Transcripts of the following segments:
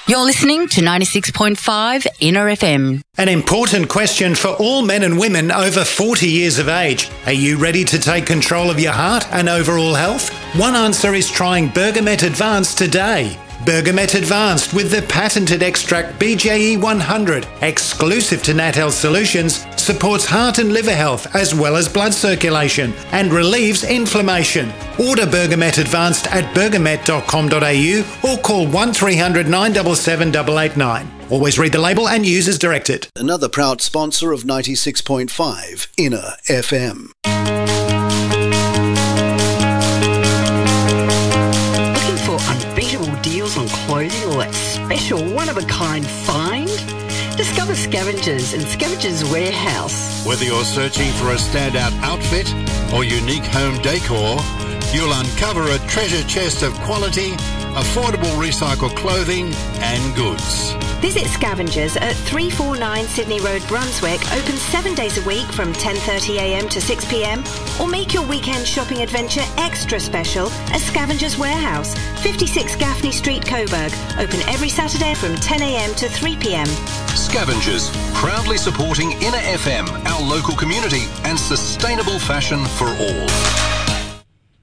You're listening to 96.5 Inner FM. An important question for all men and women over 40 years of age. Are you ready to take control of your heart and overall health? One answer is trying Bergamet Advanced today. Bergamet Advanced with the patented extract BJE 100, exclusive to Nat Health Solutions, supports heart and liver health as well as blood circulation and relieves inflammation. Order Bergamet Advanced at bergamet.com.au or call 1300 977 889. Always read the label and use as directed. Another proud sponsor of 96.5 Inner FM. On clothing or that special one-of-a-kind find? Discover Scavengers and Scavengers Warehouse. Whether you're searching for a standout outfit or unique home decor, you'll uncover a treasure chest of quality, affordable recycled clothing and goods. Visit Scavengers at 349 Sydney Road, Brunswick, open 7 days a week from 10:30am to 6pm, or make your weekend shopping adventure extra special at Scavengers Warehouse, 56 Gaffney Street, Coburg, open every Saturday from 10am to 3pm. Scavengers, proudly supporting Inner FM, our local community, and sustainable fashion for all.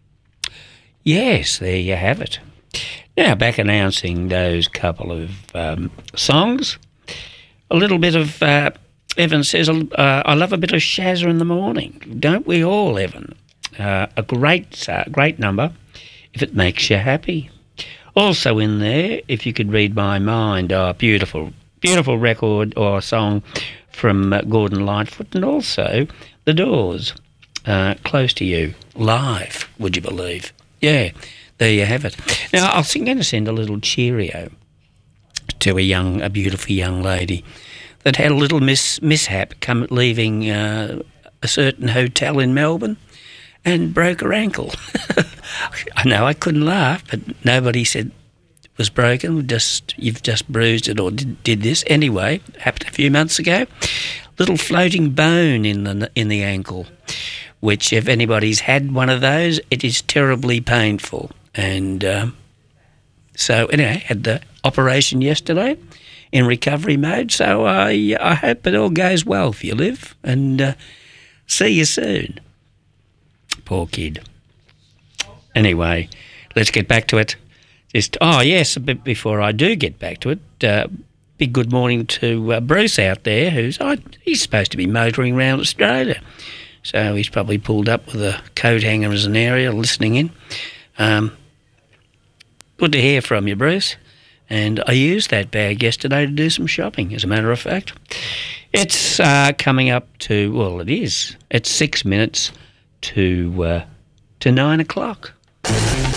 Yes, there you have it. Now, back announcing those couple of songs. A little bit of, Evan says, I love a bit of Shazza in the morning. Don't we all, Evan? A great number, if it makes you happy. Also in there, If You Could Read My Mind, beautiful record or song from Gordon Lightfoot, and also The Doors, Close to You, live, would you believe? Yeah. There you have it. Now, I'm going to send a little cheerio to a beautiful young lady that had a little mishap leaving a certain hotel in Melbourne and broke her ankle. I know I couldn't laugh, but nobody said it was broken. You've just bruised it or did this. Anyway, it happened a few months ago. Little floating bone in the ankle, which if anybody's had one of those, it is terribly painful. And so anyway, had the operation yesterday in recovery mode. So I hope it all goes well for you, Liv, and see you soon. Poor kid. Anyway, let's get back to it. A bit before I do get back to it, big good morning to Bruce out there, he's supposed to be motoring around Australia. So he's probably pulled up with a coat hanger as an area listening in. Good to hear from you, Bruce. And I used that bag yesterday to do some shopping, as a matter of fact. It's coming up to, well, it is. It's 6 minutes to 9 o'clock.